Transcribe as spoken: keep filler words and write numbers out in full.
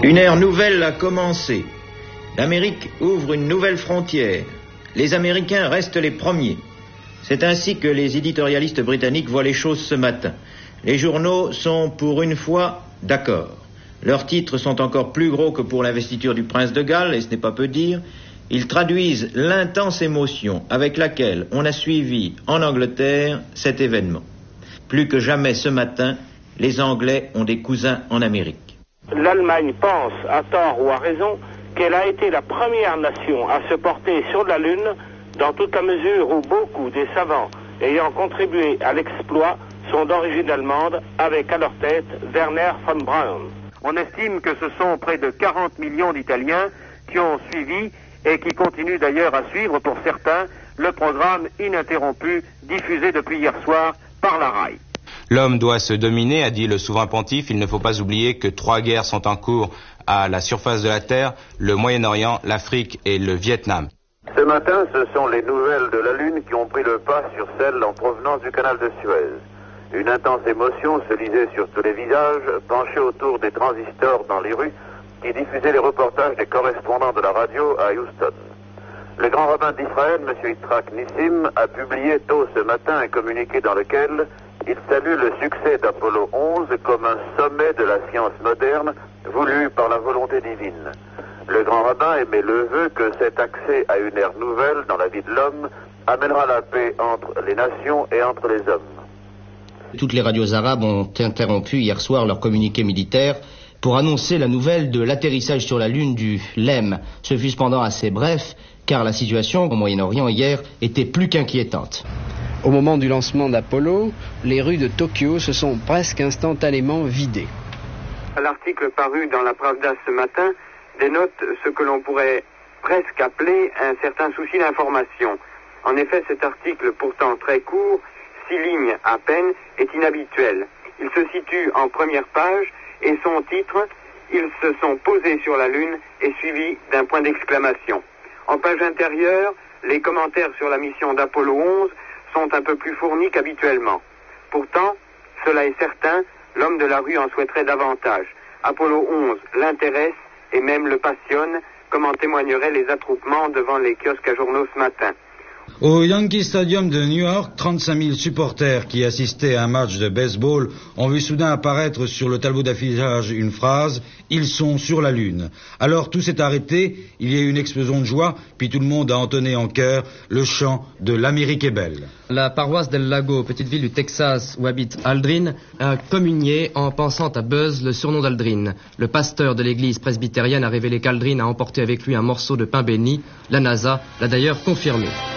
Une ère nouvelle a commencé. L'Amérique ouvre une nouvelle frontière. Les Américains restent les premiers. C'est ainsi que les éditorialistes britanniques voient les choses ce matin. Les journaux sont pour une fois d'accord. Leurs titres sont encore plus gros que pour l'investiture du prince de Galles, et ce n'est pas peu dire. Ils traduisent l'intense émotion avec laquelle on a suivi en Angleterre cet événement. Plus que jamais ce matin, les Anglais ont des cousins en Amérique. L'Allemagne pense, à tort ou à raison, qu'elle a été la première nation à se porter sur la Lune, dans toute la mesure où beaucoup des savants ayant contribué à l'exploit sont d'origine allemande, avec à leur tête Werner von Braun. On estime que ce sont près de quarante millions d'Italiens qui ont suivi et qui continuent d'ailleurs à suivre pour certains le programme ininterrompu diffusé depuis hier soir par la R A I. L'homme doit se dominer, a dit le souverain pontife. Il ne faut pas oublier que trois guerres sont en cours à la surface de la Terre, le Moyen-Orient, l'Afrique et le Vietnam. Ce matin, ce sont les nouvelles de la Lune qui ont pris le pas sur celles en provenance du canal de Suez. Une intense émotion se lisait sur tous les visages, penchés autour des transistors dans les rues, qui diffusaient les reportages des correspondants de la radio à Houston. Le grand rabbin d'Israël, M. Yitzhak Nissim, a publié tôt ce matin un communiqué dans lequel il salue le succès d'Apollo onze comme un sommet de la science moderne voulu par la volonté divine. Le grand rabbin émet le vœu que cet accès à une ère nouvelle dans la vie de l'homme amènera la paix entre les nations et entre les hommes. Toutes les radios arabes ont interrompu hier soir leur communiqué militaire pour annoncer la nouvelle de l'atterrissage sur la Lune du L E M. Ce fut cependant assez bref, car la situation au Moyen-Orient hier était plus qu'inquiétante. Au moment du lancement d'Apollo, les rues de Tokyo se sont presque instantanément vidées. L'article paru dans la Pravda ce matin dénote ce que l'on pourrait presque appeler un certain souci d'information. En effet, cet article, pourtant très court, six lignes à peine, est inhabituel. Il se situe en première page et son titre, « Ils se sont posés sur la Lune » est suivi d'un point d'exclamation. En page intérieure, les commentaires sur la mission d'Apollo onze sont un peu plus fournis qu'habituellement. Pourtant, cela est certain, l'homme de la rue en souhaiterait davantage. Apollo onze l'intéresse et même le passionne, comme en témoigneraient les attroupements devant les kiosques à journaux ce matin. Au Yankee Stadium de New York, trente-cinq mille supporters qui assistaient à un match de baseball ont vu soudain apparaître sur le tableau d'affichage une phrase « Ils sont sur la Lune ». Alors tout s'est arrêté, il y a eu une explosion de joie, puis tout le monde a entonné en chœur le chant de « L'Amérique est belle ». La paroisse d'El Lago, petite ville du Texas où habite Aldrin, a communié en pensant à Buzz, le surnom d'Aldrin. Le pasteur de l'église presbytérienne a révélé qu'Aldrin a emporté avec lui un morceau de pain béni. La NASA l'a d'ailleurs confirmé.